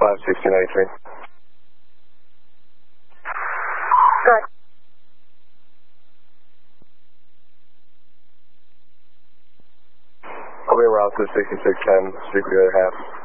51693. Good. I'll be around to 6610, speak with the other half.